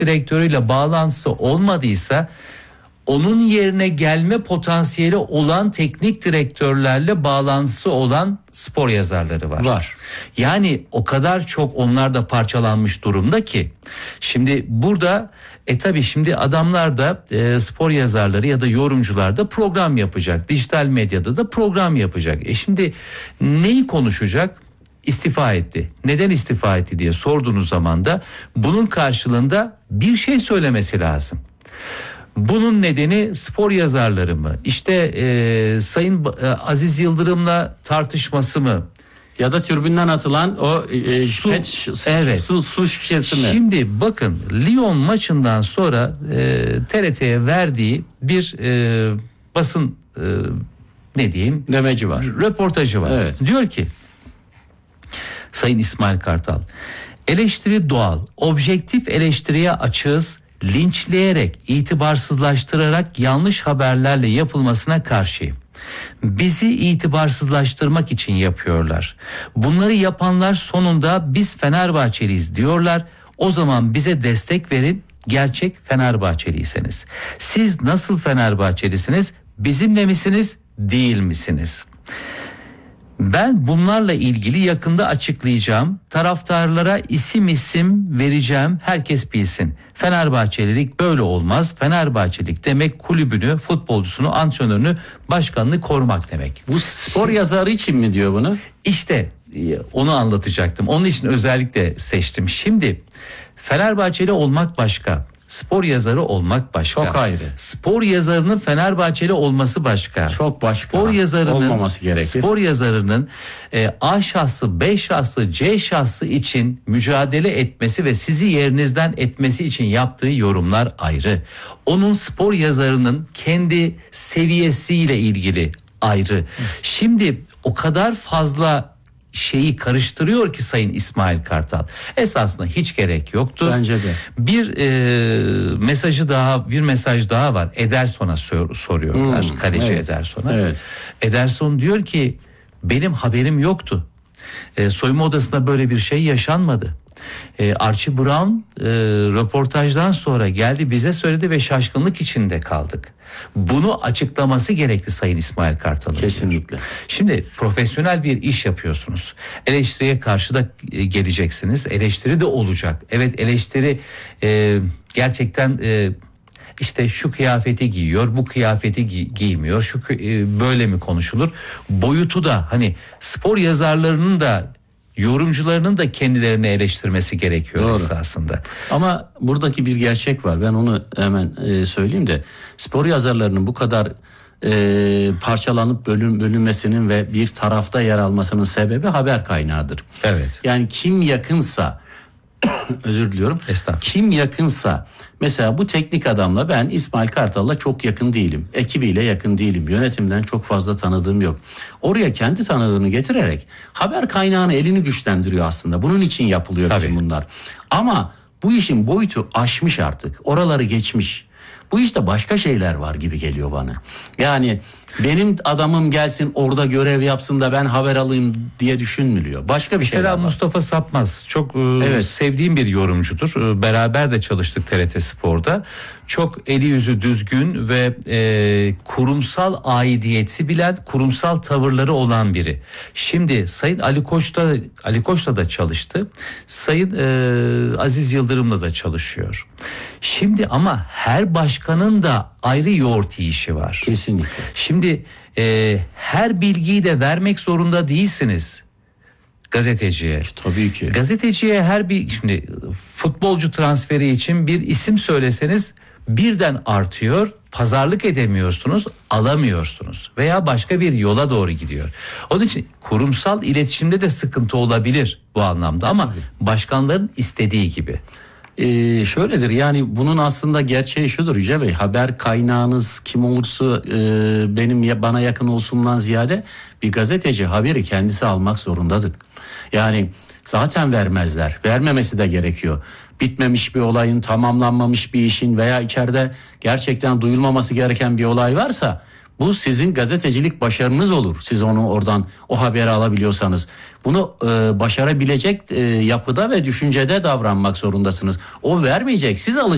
direktörüyle bağlantısı olmadıysa onun yerine gelme potansiyeli olan teknik direktörlerle bağlantısı olan spor yazarları var. Yani o kadar çok onlar da parçalanmış durumda ki. Şimdi burada tabii şimdi adamlar da spor yazarları ya da yorumcular da program yapacak. Dijital medyada da program yapacak. Şimdi neyi konuşacak? İstifa etti. Neden istifa etti diye sorduğunuz zaman da bunun karşılığında bir şey söylemesi lazım. Bunun nedeni spor yazarları mı? İşte Sayın Aziz Yıldırım'la tartışması mı? Ya da türbünden atılan o su şişesi mi? Şimdi bakın Lyon maçından sonra TRT'ye verdiği bir basın demeci var. Röportajı var. Evet. Diyor ki Sayın İsmail Kartal, eleştiri doğal, objektif eleştiriye açığız, linçleyerek, itibarsızlaştırarak yanlış haberlerle yapılmasına karşıyım. Bizi itibarsızlaştırmak için yapıyorlar. Bunları yapanlar sonunda biz Fenerbahçeliyiz diyorlar. O zaman bize destek verin, gerçek Fenerbahçeliyseniz. Siz nasıl Fenerbahçelisiniz? Bizimle misiniz, değil misiniz? Ben bunlarla ilgili yakında açıklayacağım. Taraftarlara isim vereceğim. Herkes bilsin. Fenerbahçelilik böyle olmaz. Fenerbahçelik demek kulübünü, futbolcusunu, antrenörünü, başkanını korumak demek. Bu spor yazarı için mi diyor bunu? İşte onu anlatacaktım. Onun için özellikle seçtim. Şimdi Fenerbahçeli olmak başka. Spor yazarı olmak başka. Çok ayrı. Spor yazarının Fenerbahçeli olması başka. Çok başka. Spor yazarının olmaması gerekir. Spor yazarının A şahsı, B şahsı, C şahsı için mücadele etmesi ve sizi yerinizden etmesi için yaptığı yorumlar ayrı. Onun spor yazarının kendi seviyesiyle ilgili ayrı. Şimdi o kadar fazla şeyi karıştırıyor ki Sayın İsmail Kartal. Esasında hiç gerek yoktu. Bence de. Bir mesaj daha var. Ederson'a soruyorlar. Kaleci evet. Ederson'a. Evet. Ederson diyor ki benim haberim yoktu. Soyunma odasında böyle bir şey yaşanmadı. Archie Brown röportajdan sonra geldi bize söyledi ve şaşkınlık içinde kaldık. Bunu açıklaması gerekti Sayın İsmail Kartal'ın. Kesinlikle. Diyor. Şimdi profesyonel bir iş yapıyorsunuz. Eleştiriye karşı da geleceksiniz. Eleştiri de olacak. Evet, eleştiri gerçekten işte şu kıyafeti giyiyor, bu kıyafeti giymiyor. Böyle mi konuşulur? Boyutu da hani spor yazarlarının da yorumcularının da kendilerini eleştirmesi gerekiyor. Doğru. Esasında. Ama buradaki bir gerçek var. Ben onu hemen söyleyeyim de spor yazarlarının bu kadar parçalanıp bölünmesinin ve bir tarafta yer almasının sebebi haber kaynağıdır. Evet. Yani kim yakınsa özür diliyorum. Kim yakınsa mesela bu teknik adamla ben İsmail Kartal'la çok yakın değilim. Ekibiyle yakın değilim. Yönetimden çok fazla tanıdığım yok. Oraya kendi tanıdığını getirerek haber kaynağını elini güçlendiriyor aslında. Bunun için yapılıyor bütün bunlar. Ama bu işin boyutu aşmış artık. Oraları geçmiş. Bu işte başka şeyler var gibi geliyor bana. Yani benim adamım gelsin orada görev yapsın da ben haber alayım diye düşünmüyor. Başka bir şey var. Mesela Mustafa Sapmaz çok sevdiğim bir yorumcudur. Beraber de çalıştık TRT Spor'da. Çok eli yüzü düzgün ve kurumsal aidiyeti bilen, kurumsal tavırları olan biri. Şimdi Sayın Ali Koç'la da çalıştı. Sayın Aziz Yıldırım'la da çalışıyor. Şimdi ama her başkanın da ayrı yoğurt yiyişi var. Kesinlikle. Şimdi her bilgiyi de vermek zorunda değilsiniz gazeteciye. Tabii ki. Gazeteciye şimdi futbolcu transferi için bir isim söyleseniz birden artıyor, pazarlık edemiyorsunuz, alamıyorsunuz veya başka bir yola doğru gidiyor. Onun için kurumsal iletişimde de sıkıntı olabilir bu anlamda ama başkanların istediği gibi. Şöyledir yani bunun aslında gerçeği şudur Yüce Bey, haber kaynağınız kim olursa bana yakın olsundan ziyade bir gazeteci haberi kendisi almak zorundadır. Yani zaten vermezler, vermemesi de gerekiyor. Bitmemiş bir olayın, tamamlanmamış bir işin veya içeride gerçekten duyulmaması gereken bir olay varsa bu sizin gazetecilik başarınız olur. Siz onu oradan o haberi alabiliyorsanız. Bunu başarabilecek yapıda ve düşüncede davranmak zorundasınız. O vermeyecek, siz alacaksınız.